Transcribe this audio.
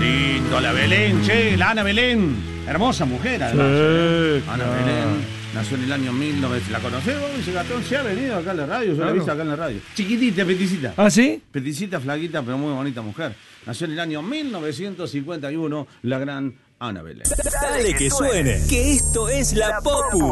lindo, la Belén, che, la Ana Belén. Hermosa mujer, además. Ana Belén. Nació en el año 1900. ¿La conocés vos? Dice Gastón, se ha venido acá en la radio, yo la he visto acá en la radio. Chiquitita, peticita. ¿Ah, sí? Peticita, flaquita, pero muy bonita mujer. Nació en el año 1951, la gran Ana Belén. Dale que suene, que esto es la Popu.